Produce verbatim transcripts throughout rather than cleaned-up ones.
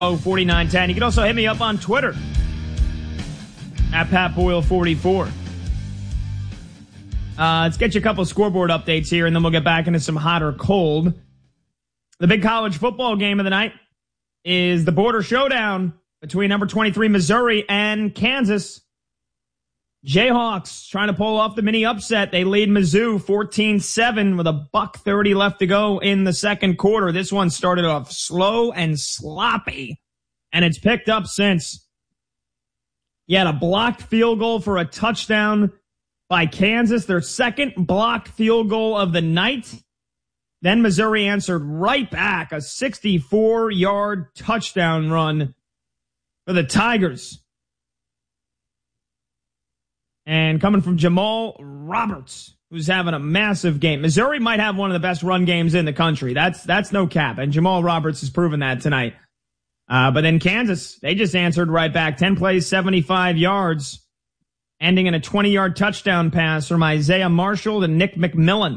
forty-nine ten. You can also hit me up on Twitter at Pat Boyle forty-four. Uh, let's get you a couple scoreboard updates here, and then we'll get back into some hot or cold. The big college football game of the night is the border showdown between number twenty-three Missouri and Kansas. Jayhawks trying to pull off the mini upset. They lead Mizzou fourteen seven with a buck thirty left to go in the second quarter. This one started off slow and sloppy, and it's picked up since. You had a blocked field goal for a touchdown by Kansas, their second blocked field goal of the night. Then Missouri answered right back, a sixty-four-yard touchdown run for the Tigers. And coming from Jamal Roberts, who's having a massive game. Missouri might have one of the best run games in the country. That's that's no cap, and Jamal Roberts has proven that tonight. Uh, but then Kansas, they just answered right back. ten plays, seventy-five yards, ending in a twenty-yard touchdown pass from Isaiah Marshall to Nick McMillan.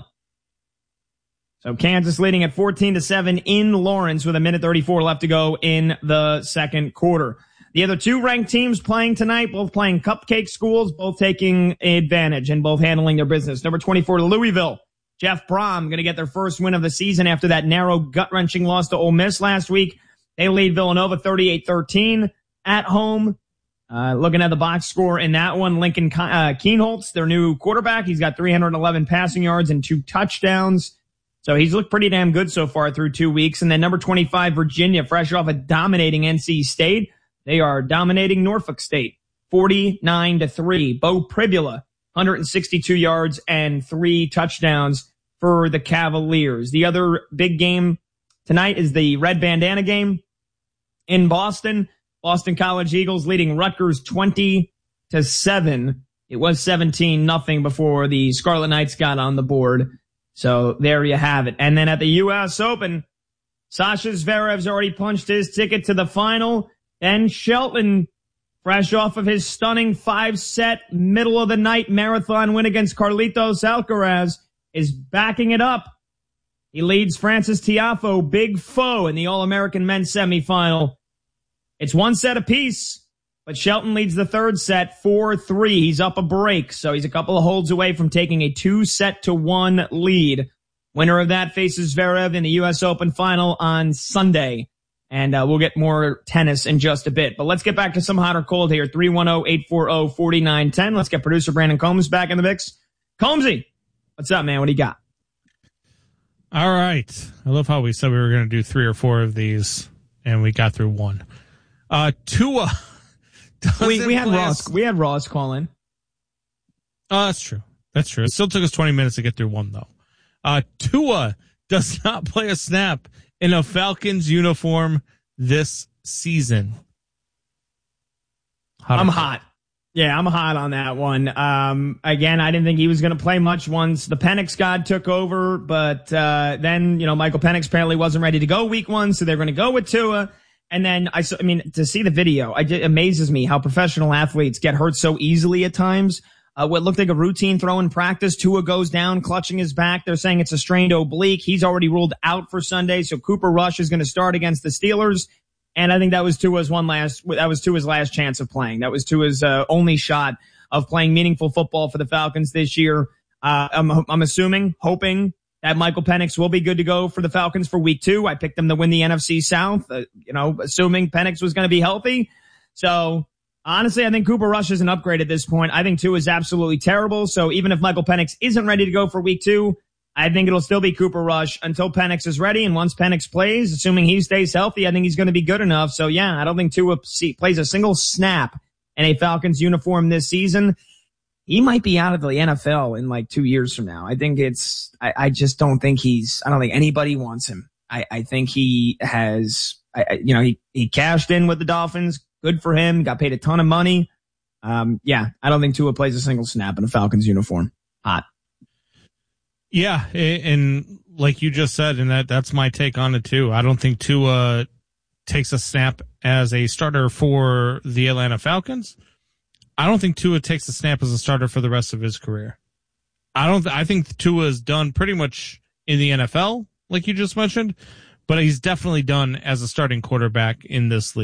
So Kansas leading at fourteen to seven in Lawrence with a minute thirty-four left to go in the second quarter. The other two ranked teams playing tonight, both playing cupcake schools, both taking advantage and both handling their business. Number twenty-four, Louisville. Jeff Brom going to get their first win of the season after that narrow, gut-wrenching loss to Ole Miss last week. They lead Villanova thirty-eight thirteen at home. Uh, looking at the box score in that one, Lincoln uh, Kienholz, their new quarterback, he's got three hundred eleven passing yards and two touchdowns. So he's looked pretty damn good so far through two weeks. And then number twenty-five, Virginia, fresh off a dominating N C State. They are dominating Norfolk State, forty-nine to three. Bo Pribula, one hundred sixty-two yards and three touchdowns for the Cavaliers. The other big game tonight is the red bandana game in Boston. Boston College Eagles leading Rutgers twenty to seven. It was seventeen nothing before the Scarlet Knights got on the board. So there you have it. And then at the U S Open, Sasha Zverev's already punched his ticket to the final. And Shelton, fresh off of his stunning five-set middle-of-the-night marathon win against Carlitos Alcaraz, is backing it up. He leads Francis Tiafoe, big foe, in the All-American men's semifinal. It's one set apiece, but Shelton leads the third set four three. He's up a break, so he's a couple of holds away from taking a two-set-to-one lead. Winner of that faces Zverev in the U S Open final on Sunday. And uh, we'll get more tennis in just a bit. But let's get back to some hot or cold here. three one zero, eight four zero, four nine one zero. Let's get producer Brandon Combs back in the mix. Combsy, what's up, man? What do you got? All right. I love how we said we were going to do three or four of these, and we got through one. Uh, Tua. We, we had Ross. A... We had Ross call in. Oh, that's true. That's true. It still took us twenty minutes to get through one, though. Uh, Tua does not play a snap in a Falcons uniform this season. Hot I'm hot. Yeah, I'm hot on that one. Um, again, I didn't think he was going to play much once the Penix God took over, but uh, then, you know, Michael Penix apparently wasn't ready to go week one, so they're going to go with Tua. And then, I, I mean, to see the video, I, it amazes me how professional athletes get hurt so easily at times. Uh, what looked like a routine throw in practice, Tua goes down, clutching his back. They're saying it's a strained oblique. He's already ruled out for Sunday, so Cooper Rush is going to start against the Steelers. And I think that was Tua's one last, that was Tua's last chance of playing. That was Tua's uh, only shot of playing meaningful football for the Falcons this year. Uh, I'm, I'm assuming, hoping that Michael Penix will be good to go for the Falcons for week two. I picked them to win the N F C South, uh, you know, assuming Penix was going to be healthy. So, honestly, I think Cooper Rush is an upgrade at this point. I think Tua is absolutely terrible. So even if Michael Penix isn't ready to go for week two, I think it'll still be Cooper Rush until Penix is ready. And once Penix plays, assuming he stays healthy, I think he's going to be good enough. So yeah, I don't think Tua plays a single snap in a Falcons uniform this season. He might be out of the N F L in like two years from now. I think it's, I, I just don't think he's, I don't think anybody wants him. I, I think he has, I, you know, he, he cashed in with the Dolphins. Good for him. Got paid a ton of money. Um, yeah, I don't think Tua plays a single snap in a Falcons uniform. Hot. Yeah, and like you just said, and that that's my take on it too. I don't think Tua takes a snap as a starter for the Atlanta Falcons. I don't think Tua takes a snap as a starter for the rest of his career. I don't. I think Tua is done pretty much in the N F L, like you just mentioned. but he's definitely done as a starting quarterback in this league.